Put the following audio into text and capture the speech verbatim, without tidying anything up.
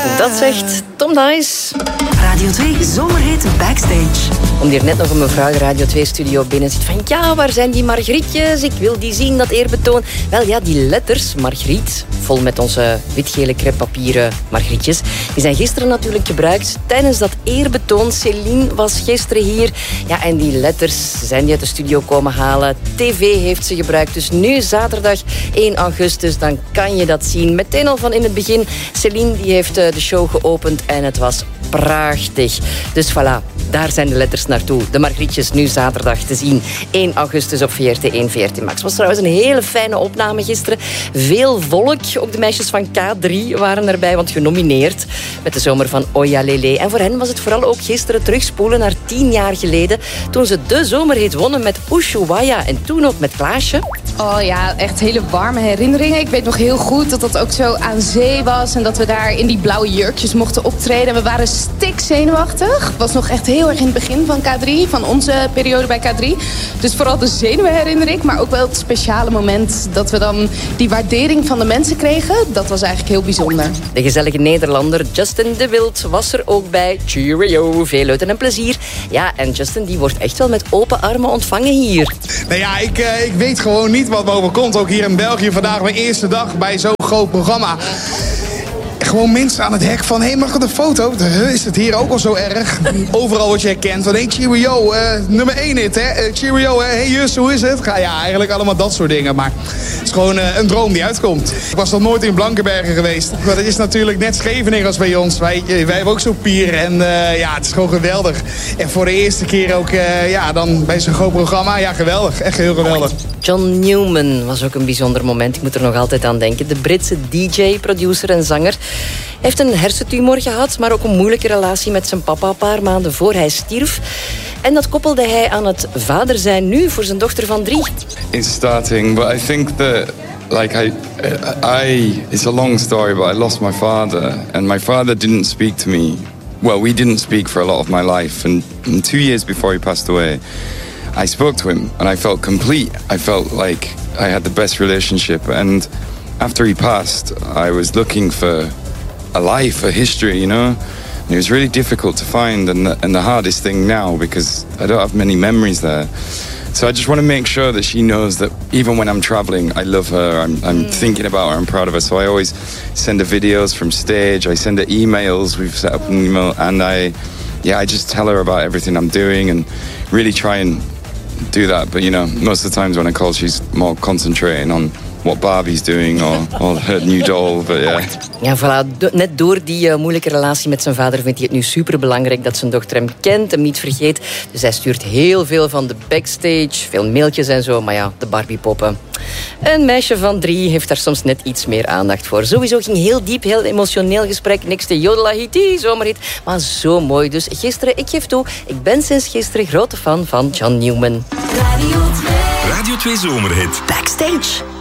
Dat zegt Tom Dice. Radio twee Zomerhit Backstage. Om hier net nog een mevrouw de Radio twee-studio binnen zit van... Ja, waar zijn die Margrietjes? Ik wil die zien, dat eerbetoon. Wel ja, die letters, Margriet, vol met onze wit-gele crêpepapieren Margrietjes, die zijn gisteren natuurlijk gebruikt tijdens dat eerbetoon. Céline was gisteren hier. Ja, en die letters zijn die uit de studio komen halen. T V heeft ze gebruikt. Dus nu, zaterdag één augustus, dan kan je dat zien. Meteen al van in het begin. Céline die heeft de show geopend en het was prachtig. Dus voilà, daar zijn de letters naartoe. De Margrietjes nu zaterdag te zien. één augustus op V R T één, V R T Max. Het was trouwens een hele fijne opname gisteren. Veel volk. Ook de meisjes van K drie waren erbij, want genomineerd met de zomer van Oya Lele. En voor hen was het vooral ook gisteren terugspoelen naar tien jaar geleden, toen ze de zomerhit wonnen met Ushuaia en toen ook met Klaasje. Oh ja, echt hele warme herinneringen. Ik weet nog heel goed dat dat ook zo aan zee was en dat we daar in die blauwe jurkjes mochten optreden. We waren stikzenuwachtig. Het was nog echt heel erg in het begin van K drie, van onze periode bij K drie. Dus vooral de zenuwen herinner ik, maar ook wel het speciale moment dat we dan die waardering van de mensen kregen. Dat was eigenlijk heel bijzonder. De gezellige Nederlander Justin de Wild was er ook bij. Cheerio, veel leuten en plezier. Ja, en Justin die wordt echt wel met open armen ontvangen hier. Nou ja, ik, uh, ik weet gewoon niet wat me overkomt. Ook hier in België vandaag mijn eerste dag bij zo'n groot programma. Gewoon mensen aan het hek van, hé, hey, mag ik een foto? Is het hier ook al zo erg? Overal word je herkend van, hé, hey, cheerio, uh, nummer één hit, hè? Uh, cheerio, hé, hey, Jus, hoe is het? Ja, eigenlijk allemaal dat soort dingen, maar het is gewoon uh, een droom die uitkomt. Ik was nog nooit in Blankenbergen geweest, maar dat is natuurlijk net Scheveningen als bij ons. Wij, wij hebben ook zo'n pier en uh, ja, het is gewoon geweldig. En voor de eerste keer ook, uh, ja, dan bij zo'n groot programma, ja, geweldig. Echt heel geweldig. John Newman was ook een bijzonder moment. Ik moet er nog altijd aan denken. De Britse D J, producer en zanger. Hij heeft een hersentumor gehad, maar ook een moeilijke relatie met zijn papa een paar maanden voor hij stierf. En dat koppelde hij aan het vader zijn nu voor zijn dochter van drie. It's starting, but I think that like I, I, it's a long story, but I lost my father, and my father didn't speak to me. Well, we didn't speak for a lot of my life, and, and two years before he passed away, I spoke to him, and I felt complete. I felt like I had the best relationship, and after he passed, I was looking for a life, a history, you know. And it was really difficult to find, and the, and the hardest thing now, because I don't have many memories there. So I just want to make sure that she knows that even when I'm traveling, I love her, I'm, I'm mm. thinking about her, I'm proud of her. So I always send her videos from stage, I send her emails, we've set up an email, and I, yeah, I just tell her about everything I'm doing and really try and do that. But, you know, most of the times when I call, she's more concentrating on what Barbie's doing or, or her new doll, but yeah. Ja, voilà. Net door die uh, moeilijke relatie met zijn vader vindt hij het nu superbelangrijk dat zijn dochter hem kent, hem niet vergeet. Dus hij stuurt heel veel van de backstage, veel mailtjes en zo, maar ja, de Barbiepoppen. Een meisje van drie heeft daar soms net iets meer aandacht voor. Sowieso ging heel diep, heel emotioneel gesprek. Niks te jodelahiti, zomerhit. Maar zo mooi. Dus gisteren, ik geef toe, ik ben sinds gisteren grote fan van John Newman. Radio twee. Radio twee Zomerhit. Backstage.